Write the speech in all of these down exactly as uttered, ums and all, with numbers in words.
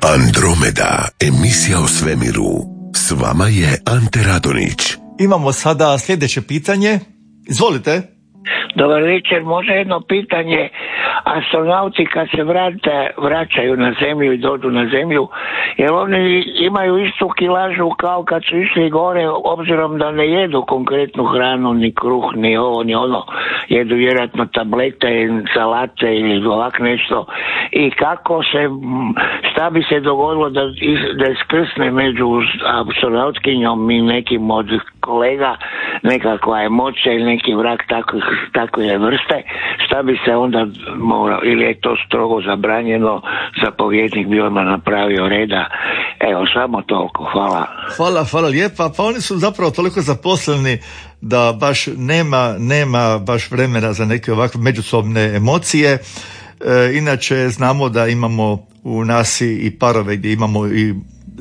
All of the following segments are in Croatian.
Andromeda, emisija o svemiru. S vama je Ante Radonić. Imamo sada sljedeće pitanje. Izvolite. Dobar večer, može jedno pitanje. Astronauti kad se vrate, vraćaju na zemlju i dođu na zemlju, jer oni imaju istu kilažu kao kad su išli gore, obzirom da ne jedu konkretnu hranu, ni kruh, ni ovo, ni ono. Jedu vjerojatno tablete, salate ili ovak nešto. I kako se, šta bi se dogodilo da, da iskrsne među astronautkinjom i nekim od kolega nekakva emocija ili neki vrak takve, takve vrste, šta bi se onda morao, ili je to strogo zabranjeno, zapovjednik bi odmah napravio reda. Evo, samo toliko, hvala. Hvala, hvala lijepa. Pa oni su zapravo toliko zaposleni da baš nema, nema baš vremena za neke ovakve međusobne emocije. E, inače, znamo da imamo u nasi i parove gdje imamo i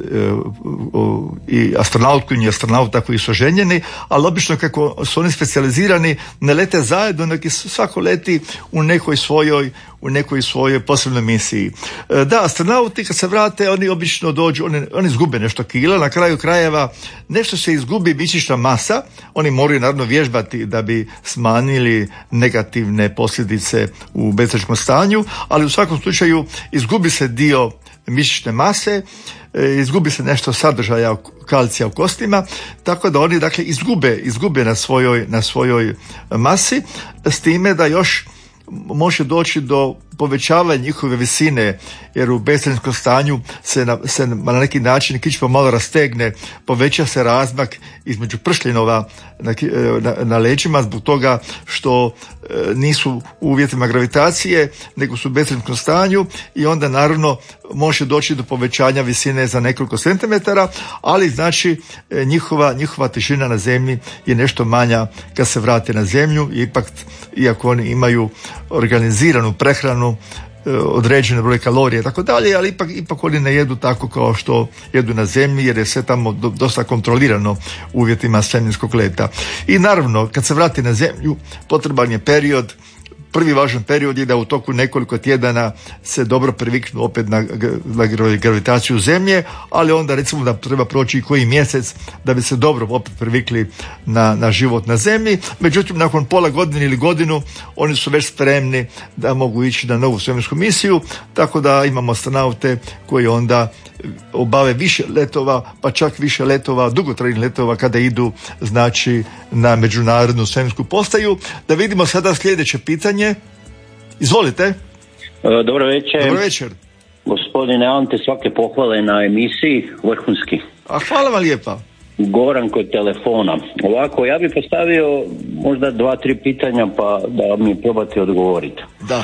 i astronautkinje i astronauta koji su ženjeni, ali obično kako su oni specijalizirani ne lete zajedno, nego svako leti u nekoj svojoj u nekoj svojoj posebnoj misiji. Da, astronauti kad se vrate, oni obično dođu, oni, oni izgube nešto kila, na kraju krajeva nešto se izgubi mišićna masa, oni moraju naravno vježbati da bi smanjili negativne posljedice u bezteškom stanju, ali u svakom slučaju izgubi se dio mišićne mase, izgubi se nešto sadržaja kalcija u kostima, tako da oni dakle izgube, izgube na svojoj, na svojoj masi, s time da još može doći do povećavanja njihove visine, jer u bezteškom stanju se na, se na neki način kičma malo rastegne, poveća se razmak između pršljenova na, na, na leđima zbog toga što e, nisu u uvjetima gravitacije, nego su u bezteškom stanju i onda naravno može doći do povećanja visine za nekoliko centimetara, ali znači e, njihova, njihova težina na zemlji je nešto manja kad se vrate na zemlju, ipak iako oni imaju organiziranu prehranu, određene broj kalorije i tako dalje, ali ipak, ipak oni ne jedu tako kao što jedu na zemlji, jer je sve tamo do, dosta kontrolirano u uvjetima svemirskog leta. I naravno, kad se vrati na zemlju, potreban je period. Prvi važan period je da u toku nekoliko tjedana se dobro priviknu opet na, na gravitaciju zemlje, ali onda recimo da treba proći i koji mjesec da bi se dobro opet privikli na, na život na zemlji. Međutim, nakon pola godine ili godinu oni su već spremni da mogu ići na novu svemirsku misiju, tako da imamo astronaute koji onda obave više letova, pa čak više letova, dugotrajnih letova kada idu znači na međunarodnu svemirsku postaju. Da vidimo sada sljedeće pitanje. Izvolite. Dobro večer. Dobro večer. Gospodine Ante, svake pohvale na emisiji, vrhunski. A hvala vam lijepa. Goran kod telefona. Ovako, ja bih postavio možda dva, tri pitanja pa da mi probate odgovoriti. Da.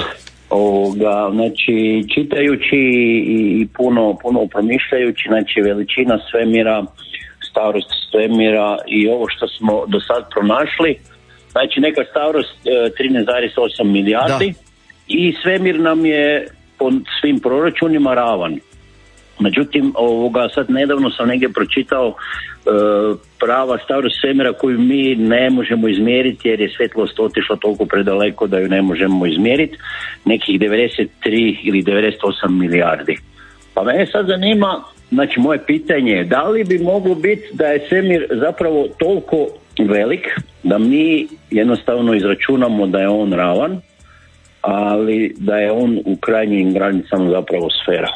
Ovoga, znači, čitajući i puno, puno promišljajući, znači veličina svemira, starost svemira i ovo što smo do sad pronašli, znači neka starost trinaest zarez osam milijardi, da. I svemir nam je po svim proračunima ravan. Međutim, ovoga, sad nedavno sam negdje pročitao e, prava starost svemira koju mi ne možemo izmjeriti jer je svjetlost otišla toliko predaleko da ju ne možemo izmjeriti, nekih devedeset tri ili devedeset osam milijardi. Pa mene sad zanima, znači moje pitanje je da li bi moglo biti da je svemir zapravo toliko velik da mi jednostavno izračunamo da je on ravan, ali da je on u krajnjim granicama zapravo sfera.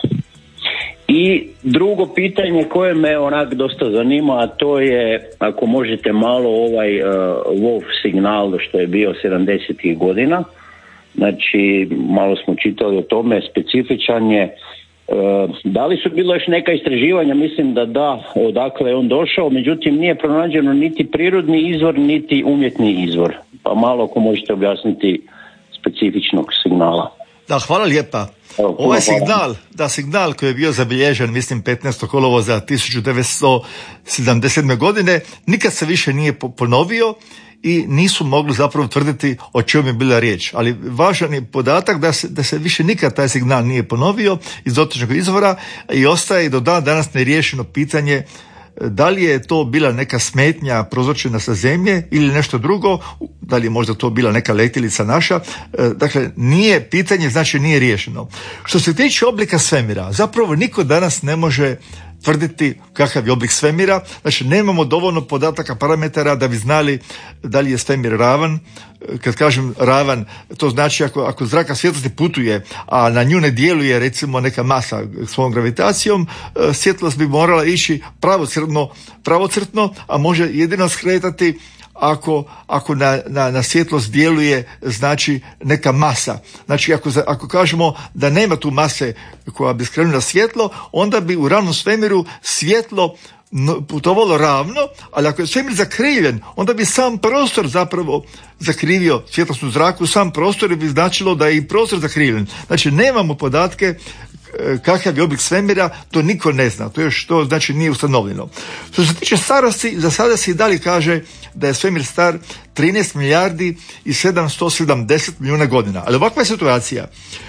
I drugo pitanje koje me onak dosta zanima, a to je ako možete malo ovaj uh, Wolf signal što je bio sedamdesetih godina, znači malo smo čitali o tome, specifičan je. Uh, da li su bilo još neka istraživanja, mislim da da, odakle je on došao, međutim nije pronađeno niti prirodni izvor, niti umjetni izvor. Pa malo ako možete objasniti specifičnog signala. Da, hvala lijepa. Evo, ovaj signal, da signal koji je bio zabilježen, mislim, petnaestog kolovoza tisuću devetsto sedamdeset sedme. godine, nikad se više nije ponovio i nisu mogli zapravo tvrditi o čemu je bila riječ. Ali važan je podatak da se, da se više nikad taj signal nije ponovio iz dotičnog izvora i ostaje do dan danas neriješeno pitanje Da li je to bila neka smetnja prouzročena sa zemlje ili nešto drugo, da li je možda to bila neka letjelica naša, dakle nije pitanje, znači nije riješeno. Što se tiče oblika svemira, zapravo niko danas ne može tvrditi kakav je oblik svemira, znači nemamo dovoljno podataka, parametara da bi znali da li je svemir ravan. Kad kažem ravan, to znači ako, ako zraka svjetlosti putuje, a na nju ne djeluje recimo neka masa svojom gravitacijom, svjetlost bi morala ići pravocrtno, pravocrtno, a može jedino skretati ako, ako na, na, na svjetlost djeluje znači neka masa. Znači ako, ako kažemo da nema tu mase koja bi skrenula svjetlo, onda bi u ravnom svemiru svjetlo putovalo ravno, ali ako je svemir zakrivljen, onda bi sam prostor zapravo zakrivio svjetlosnu zraku, sam prostor bi značilo da je i prostor zakrivljen. Znači nemamo podatke kakav je oblik svemira, to niko ne zna, to još to znači nije ustanovljeno. Što se tiče starosti, za sada se i dalje kaže da je svemir star trinaest milijardi i sedamsto sedamdeset milijuna godina. Ali ovakva je situacija.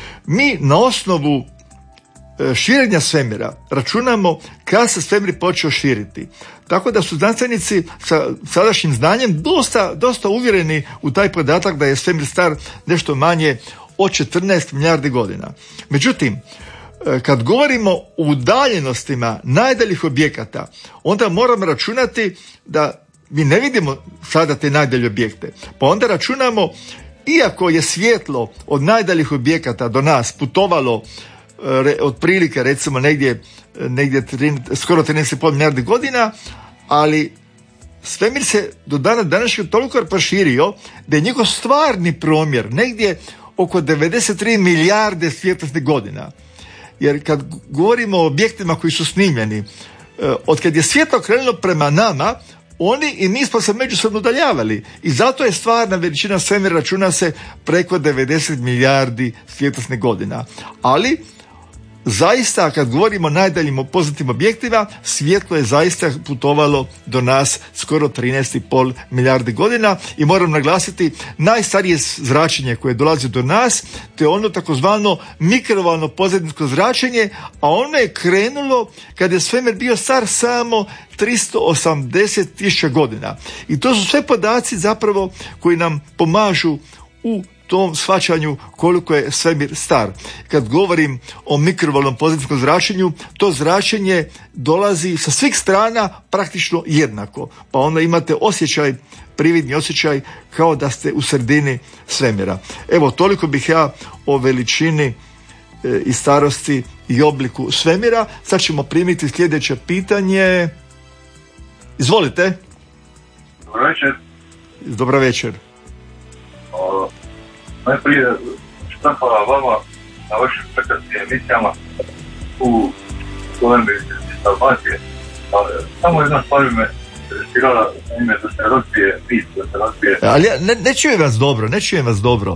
Mi na osnovu širenja svemira računamo kada se svemir počeo širiti. Tako da su znanstvenici sa sadašnjim znanjem dosta, dosta uvjereni u taj podatak da je svemir star nešto manje od četrnaest milijardi godina. Međutim, kad govorimo o udaljenostima najdaljih objekata, onda moramo računati da mi ne vidimo sada te najdalje objekte. Pa onda računamo, iako je svjetlo od najdaljih objekata do nas putovalo re, otprilike recimo negdje, negdje tri, skoro trinaest i pol milijardi godina, ali svemir se do dana današnjeg toliko proširio da je njegov stvarni promjer negdje oko devedeset tri milijarde svjetlosnih godina. Jer kad govorimo o objektima koji su snimljeni, od kad je svjetlo krenulo prema nama, oni i mi smo se međusobno udaljavali. I zato je stvarna veličina svemira računa se preko devedeset milijardi svjetlosnih godina. Ali zaista, kad govorimo o najdaljim poznatim objektima, svjetlo je zaista putovalo do nas skoro trinaest i pol milijardi godina i moram naglasiti, najstarije zračenje koje dolazi do nas, to je ono takozvano mikrovalno pozadinsko zračenje, a ono je krenulo kad je svemir bio star samo tristo osamdeset tisuća godina. I to su sve podaci zapravo koji nam pomažu u tom shvaćanju koliko je svemir star. Kad govorim o mikrovalnom pozadinskom zračenju, to zračenje dolazi sa svih strana praktično jednako. Pa onda imate osjećaj, prividni osjećaj kao da ste u sredini svemira. Evo, toliko bih ja o veličini e, i starosti i obliku svemira. Sad ćemo primiti sljedeće pitanje. Izvolite. Dobro večer. Dobro večer. O... Najprije, šta hvala vama na vašim prekrasnim emisijama u Sloveniji iz Albanije. Samo jedna stvar me interesirala, ime da se razbije, pis da se razbije. Ali ja ne, ne čujem vas dobro, ne čujem vas dobro.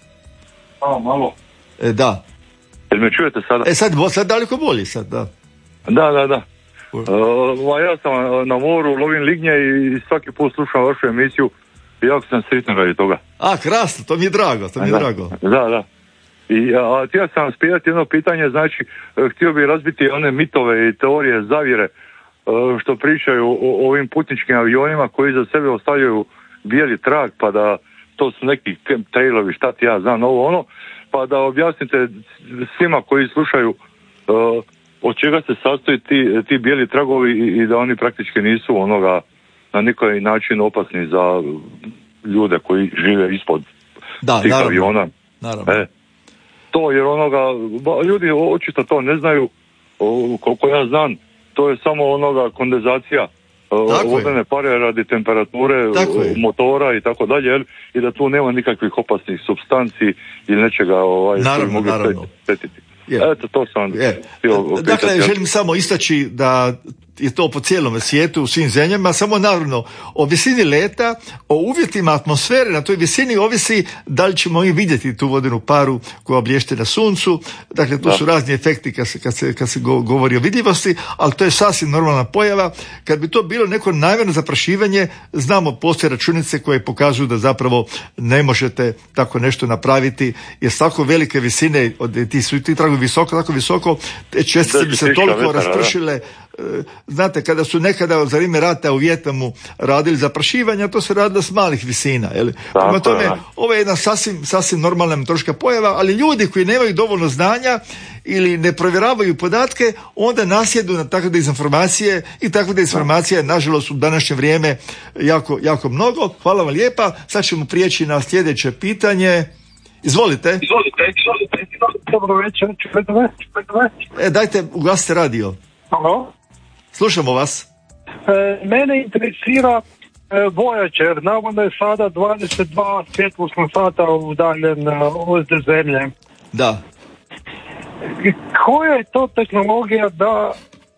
Samo malo. E, da. Jel me čujete sada? E, sad, sad daleko bolje, sad, da. Da, da, da. Uh, ja sam na moru, lovim lignje i svaki put slušam vašu emisiju. Jako sam sretan radi toga. A, krasno, to mi je drago, to mi je da, drago. Da, da. I a, htio sam vam spijati jedno pitanje, znači, htio bih razbiti one mitove i teorije zavjere što pričaju o, o ovim putničkim avionima koji za sebe ostavljaju bijeli trag, pa da to su neki trailovi, šta ti ja znam, ovo ono, pa da objasnite svima koji slušaju uh, od čega se sastoji ti, ti bijeli tragovi i, i da oni praktički nisu onoga na nikoj način opasni za ljude koji žive ispod da, tih naravno, aviona. Naravno. E, to jer onoga, ljudi očito to ne znaju, o, koliko ja znam, to je samo onoga kondenzacija vodene pare radi temperature motora i tako dalje, i da tu nema nikakvih opasnih supstanci ili nečega ovaj, naravno, koji naravno. mogu petiti. Je. Eto, to sam je. htio Dakle, pitati. želim samo istaći da je to po cijelom svijetu, u svim zemljama, samo naravno o visini leta, o uvjetima atmosfere na toj visini ovisi da li ćemo i vidjeti tu vodenu paru koja oblješće na suncu. Dakle, tu da. su razni efekti kad se, kad se, kad se govori o vidljivosti, ali to je sasvim normalna pojava. Kad bi to bilo neko namjerno zaprašivanje, znamo, postoje računice koje pokazuju da zapravo ne možete tako nešto napraviti, jer svako velike visine, od, ti su ti tragovi visoko, tako visoko, te čestice bi se toliko vetra, raspršile znate, kada su nekada za vrijeme rata u Vijetnamu radili zaprašivanja, to se radilo s malih visina. Jel? Prema tome, ovo je jedna sasvim, sasvim normalna meteorološka pojava, ali ljudi koji nemaju dovoljno znanja ili ne provjeravaju podatke, onda nasjedu na takve dezinformacije i takve dezinformacije je nažalost u današnje vrijeme jako, jako mnogo. Hvala vam lijepa. Sad ćemo prijeći na sljedeće pitanje. Izvolite. Izvolite, izvolite. Dobro večer. E, dajte, ugasite radio. Halo? Slušamo vas. E, mene interesira e, Voyager. Navodno je sada dvadeset dva svjetlosna sata udaljen od zemlje. Da. Koja je to tehnologija da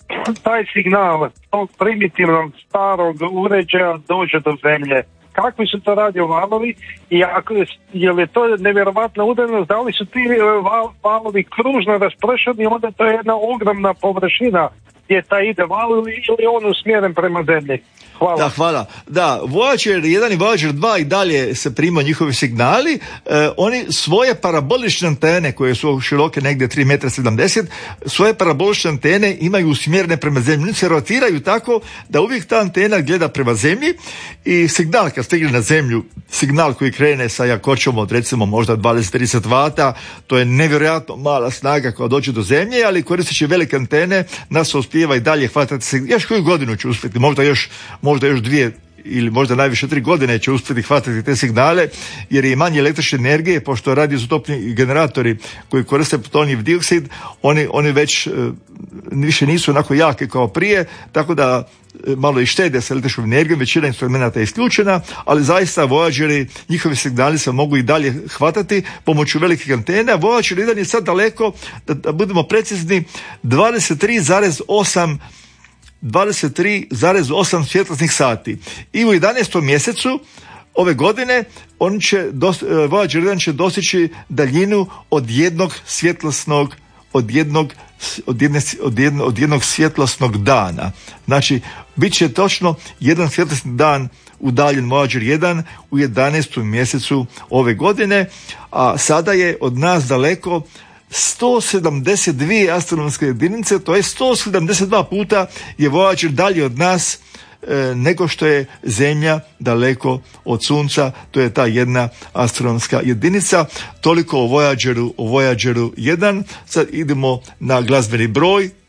taj signal tog primitivnog starog uređaja dođe do zemlje? Kakvi su to radio valovi i ako je, je li to nevjerovatna udaljenost, da li su ti val, valovi kružno raspršeni, onda to je jedna ogromna površina gdje ta ide val ili on usmjeren prema zemlji. Hvala. Da, hvala. Da, Voyager jedan i Voyager dva i dalje se prima njihovi signali. E, oni svoje parabolične antene, koje su široke negdje tri metra sedamdeset, svoje parabolične antene imaju usmjerene prema zemlji. Oni se rotiraju tako da uvijek ta antena gleda prema zemlji i signal kad stigne na zemlju, signal koji krene sa jakoćom od recimo možda dvadeset do trideset vata, to je nevjerojatno mala snaga koja dođe do zemlje, ali koristeći velike antene nas uspijeva i dalje hvatati se. Još koju godinu će uspjeti, možda još možda još dvije ili možda najviše tri godine će uspjeti hvatati te signale, jer je manje električne energije, pošto radioizotopni generatori koji koriste plutonijев dioksid, oni, oni već e, više nisu onako jake kao prije, tako da e, malo i štede sa električnom energijom, većina instrumenta je isključena, ali zaista Voyageri, njihovi signali se mogu i dalje hvatati pomoću velikih antena. Voyager jedan je sad daleko, da, da budemo precizni, dvadeset tri zarez osam dvadeset tri zarez osam svjetlosnih sati. I u jedanaestom mjesecu ove godine on će dos, Voyager jedan će dostići daljinu od jednog svjetlosnog od jednog od, jedne, od, jedno, od jednog svjetlosnog dana. Znači, bit će točno jedan svjetlosni dan udaljen Voyager jedan u jedanaestom mjesecu ove godine, a sada je od nas daleko sto sedamdeset dvije astronomske jedinice, to je sto sedamdeset dva puta je Voyager dalje od nas e, nego što je Zemlja daleko od Sunca, to je ta jedna astronomska jedinica. Toliko o Voyageru, o Voyageru jedan. Sad idemo na glazbeni broj.